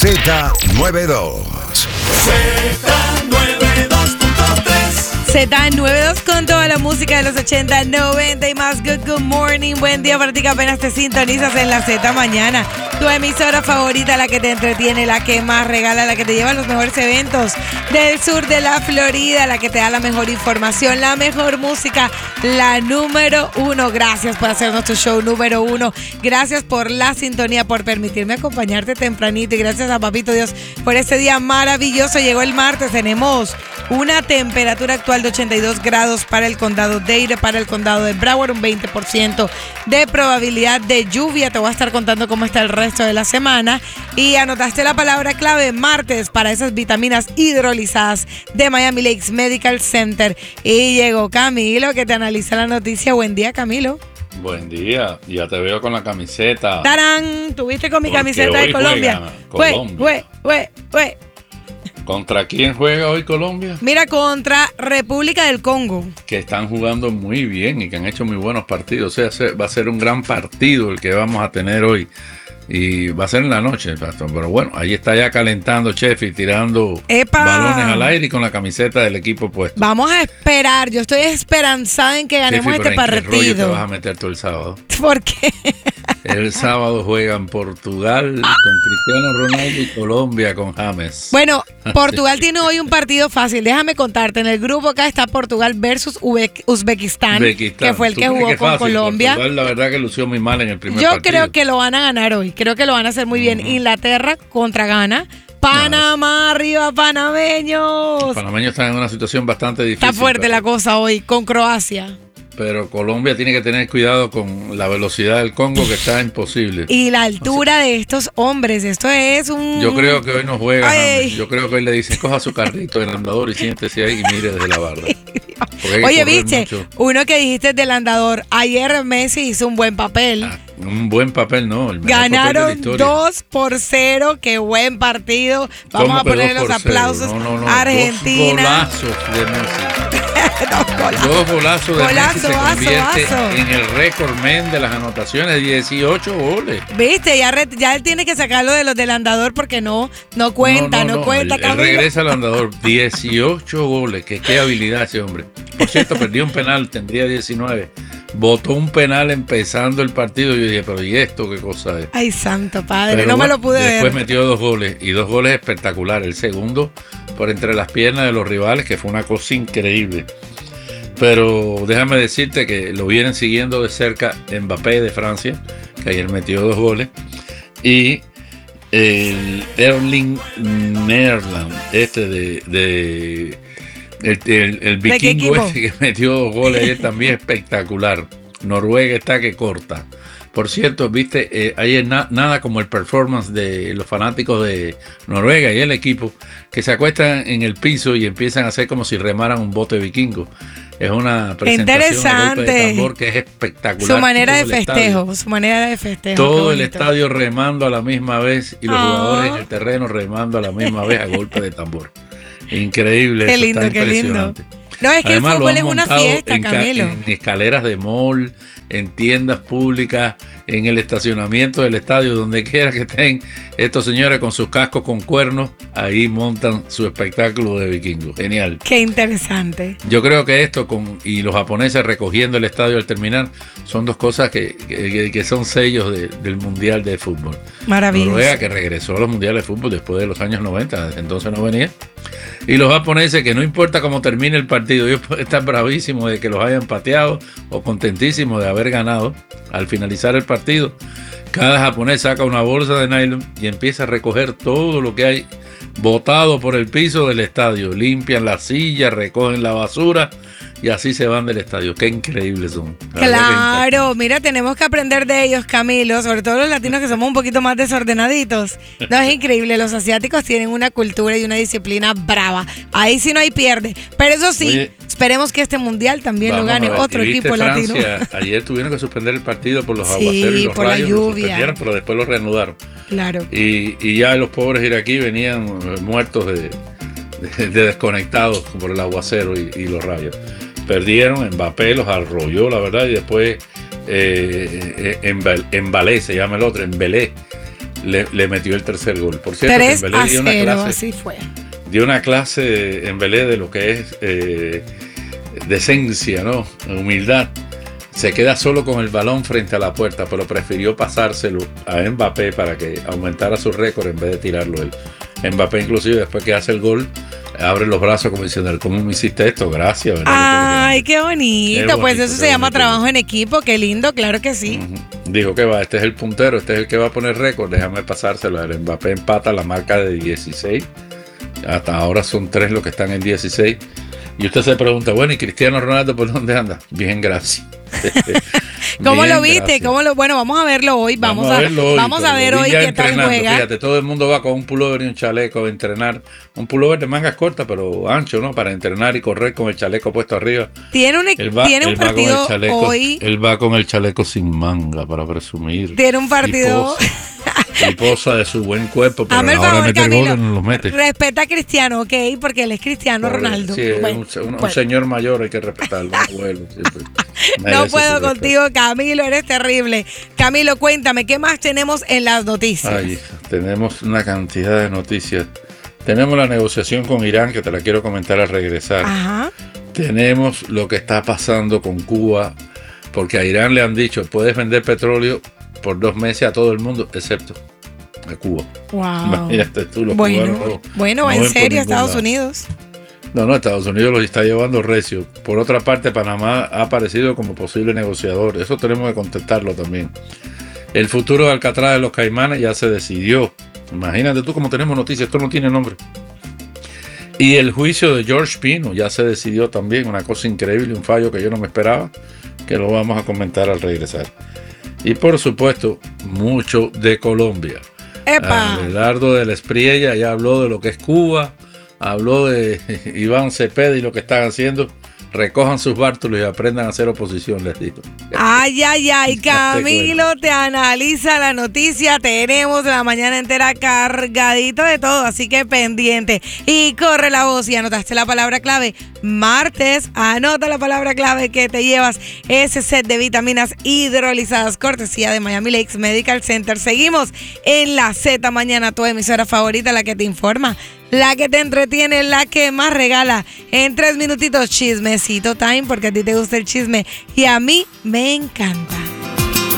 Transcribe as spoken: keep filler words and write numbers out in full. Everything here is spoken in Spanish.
Z noventa y dos. Z noventa y dos punto tres. Z noventa y dos con toda la música de los ochenta, noventa y más. Good, good morning. Buen día para ti que apenas te sintonizas en la Z Mañana. Tu emisora favorita, la que te entretiene, la que más regala, la que te lleva a los mejores eventos del sur de la Florida, la que te da la mejor información, la mejor música, la número uno. Gracias por hacer nuestro show número uno. Gracias por la sintonía, por permitirme acompañarte tempranito. Y gracias a Papito Dios por este día maravilloso. Llegó el martes. Tenemos una temperatura actual de ochenta y dos grados para el condado Dade, para el condado de Broward, un veinte por ciento de probabilidad de lluvia. Te voy a estar contando cómo está el resto de la semana. Y anotaste la palabra clave martes para esas vitaminas hidrolizadas de Miami Lakes Medical Center. Y llegó Camilo, que te analiza la noticia. Buen día, Camilo. Buen día, ya te veo con la camiseta. ¡Tarán! ¿Tuviste con mi Porque camiseta de hoy Colombia? juega Fue, Colombia. fue, fue, fue. ¿Contra quién juega hoy Colombia? Mira, contra República del Congo. Que están jugando muy bien y que han hecho muy buenos partidos. O sea, se- va a ser un gran partido el que vamos a tener hoy. Y va a ser en la noche, Pastor. Pero bueno, ahí está ya calentando Sheffield, tirando ¡Epa! balones al aire y con la camiseta del equipo puesta. Vamos a esperar. Yo estoy esperanzada en que ganemos Sheffield, este pero ¿en qué rollo te vas a partido. meter todo el sábado? ¿Por qué? El sábado juegan Portugal con Cristiano Ronaldo y Colombia con James. Bueno, Portugal tiene hoy un partido fácil. Déjame contarte. En el grupo acá está Portugal versus Ube- Uzbekistán, Uzbekistán. que fue el ¿Tú que crees jugó es con fácil? Colombia. Portugal, la verdad que lució muy mal en el primer Yo partido. creo que lo van a ganar hoy. Creo que lo van a hacer muy bien. Inglaterra contra Ghana. Panamá, arriba, panameños. Los panameños están en una situación bastante difícil. Está fuerte pero, la cosa hoy con Croacia. pero Colombia tiene que tener cuidado con la velocidad del Congo, que está imposible. Y la altura de estos hombres. Esto es un... Yo creo que hoy no juega. Ay. James. Yo creo que hoy le dicen, coja su carrito del andador y siéntese ahí y mire desde la barra. Porque hay que Oye, correr viste, mucho. uno que dijiste del andador. Ayer Messi hizo un buen papel. Ah, un buen papel, no. El mejor papel de la Ganaron historia. dos por cero. Qué buen partido. Vamos ¿Cómo a que poner dos los por cero? aplausos. No, no, no. Argentina. Dos golazos de Messi. Dos golazos. Dos golazos de Golazo, Messi se vaso, convierte vaso. en el récord men de las anotaciones, dieciocho goles. Viste, ya, re- ya él tiene que sacarlo de los del andador porque no, no cuenta, no, cuenta. Él, él Camilo. regresa al andador, dieciocho goles, que qué habilidad ese hombre. Por cierto, perdió un penal, tendría diecinueve. Botó un penal empezando el partido. Yo dije, pero ¿y esto qué cosa es? Ay, santo padre, Pero no me bueno, lo pude después ver. metió dos goles y dos goles espectaculares. El segundo por entre las piernas de los rivales, que fue una cosa increíble. Pero déjame decirte que lo vienen siguiendo de cerca Mbappé de Francia, que ayer metió dos goles, y el Erling Haaland, este de, de el, el, el ¿De qué vikingo equipo? este que metió dos goles ayer también espectacular. Noruega está que corta. Por cierto, viste, eh, ayer na- nada como el performance de los fanáticos de Noruega y el equipo, que se acuestan en el piso y empiezan a hacer como si remaran un bote vikingo. Es una presentación a golpe de Interesante. tambor que es espectacular. Su manera de Todo el festejo, estadio- su manera de festejo. Todo qué el bonito. estadio remando a la misma vez y los Ah. jugadores en el terreno remando a la misma vez a golpe de tambor. Increíble. Qué eso, lindo, está qué lindo. impresionante. No, es que Además, el lo fútbol han es una montado fiesta, en, ca- Camilo. en escaleras de mall, en tiendas públicas, en el estacionamiento del estadio, donde quiera que estén estos señores con sus cascos con cuernos, ahí montan su espectáculo de vikingos. Genial. Qué interesante. Yo creo que esto con y los japoneses recogiendo el estadio al terminar son dos cosas que, que, que son sellos de- del Mundial de Fútbol. Maravilloso. Noruega, que regresó a los mundiales de fútbol después de los años noventa, desde entonces no venía. Y los japoneses, que no importa cómo termine el partido, ellos pueden estar bravísimos de que los hayan pateado o contentísimos de haber ganado. Al finalizar el partido, cada japonés saca una bolsa de nylon y empieza a recoger todo lo que hay botado por el piso del estadio. Limpian las sillas, recogen la basura y así se van del estadio. Qué increíbles son. La verdad que Claro, mira, tenemos que aprender de ellos, Camilo, sobre todo los latinos que somos un poquito más desordenaditos. No, es increíble, los asiáticos tienen una cultura y una disciplina brava. Ahí sí no hay pierde. Pero eso sí, Oye, esperemos que este mundial también lo Vamos gane a ver, otro ¿y viste equipo latino. Francia? Ayer tuvieron que suspender el partido por los Sí, aguaceros y los por la rayos. Lo lluvia. suspendieron, pero después lo reanudaron. Claro. Y, y ya los pobres iraquíes venían eh, muertos de, de- de desconectados por el aguacero y, y los rayos. Perdieron, Mbappé los arrolló, la verdad, y después eh, eh, en, Bel- en Balé, se llama el otro, en Belé, le, le metió el tercer gol. Por cierto, tres que Embelé dio una a cero, clase, así fue. dio una clase en Belé de lo que es eh, decencia, ¿no? Humildad. Se queda solo con el balón frente a la puerta, pero prefirió pasárselo a Mbappé para que aumentara su récord en vez de tirarlo él. Mbappé inclusive después que hace el gol, abre los brazos como diciendo, ¿cómo me hiciste esto? Gracias. Ay, qué bonito. Qué bonito, pues eso qué se llama bonito. trabajo en equipo, qué lindo, claro que sí. Uh-huh. Dijo que va, este es el puntero, este es el que va a poner récord, déjame pasárselo. El Mbappé empata la marca de dieciséis. Hasta ahora son tres los que están en dieciséis. Y usted se pregunta, bueno, ¿y Cristiano Ronaldo por dónde anda? Bien, gracias. ¿Cómo Bien, lo viste? gracias. ¿Cómo lo, bueno, vamos a verlo hoy. Vamos, vamos a, verlo hoy, vamos a ver hoy qué tal juega. Fíjate, todo el mundo va con un pullover y un chaleco a entrenar. Un pullover de mangas cortas, pero ancho, ¿no? Para entrenar y correr con el chaleco puesto arriba. Tiene un, va, tiene un partido chaleco, hoy. Él va con el chaleco sin manga para presumir. Tiene un partido. Y posa, y posa de su buen cuerpo, pero Hazme el ahora favor, mete Camilo, goles, no los mete. Respeta a Cristiano, ¿ok? Porque él es Cristiano Pobre, Ronaldo. Sí, bueno, un, un, bueno. un señor mayor, hay que respetarlo. Un abuelo, siempre. No puedo contigo, Camilo, eres terrible. Camilo, cuéntame, ¿qué más tenemos en las noticias? Ay, tenemos una cantidad de noticias. Tenemos la negociación con Irán, que te la quiero comentar al regresar. Ajá. Tenemos lo que está pasando con Cuba, porque a Irán le han dicho, puedes vender petróleo por dos meses a todo el mundo, excepto a Cuba. Wow. Imagínate tú, los bueno, cubanos. No, bueno, no en ven por serio, ningún Estados lado. Unidos. No, no, Estados Unidos los está llevando recio. Por otra parte, Panamá ha aparecido como posible negociador. Eso tenemos que contestarlo también. El futuro de Alcatraz de los Caimanes ya se decidió. Imagínate tú como tenemos noticias, esto no tiene nombre. Y el juicio de George Pino ya se decidió también, una cosa increíble, un fallo que yo no me esperaba, que lo vamos a comentar al regresar. Y por supuesto, mucho de Colombia. ¡Epa! Abelardo de la Espriella ya habló de lo que es Cuba, habló de Iván Cepeda y lo que están haciendo. Recojan sus bártulos y aprendan a hacer oposición, les digo. Ay, ay, ay, Camilo te analiza la noticia. Tenemos la mañana entera cargadito de todo, así que pendiente. Y corre la voz y anotaste la palabra clave. Martes, anota la palabra clave que te llevas ese set de vitaminas hidrolizadas, cortesía de Miami Lakes Medical Center. Seguimos en la Z Mañana, tu emisora favorita, la que te informa, la que te entretiene, la que más regala. En tres minutitos, chismecito time, porque a ti te gusta el chisme y a mí me encanta.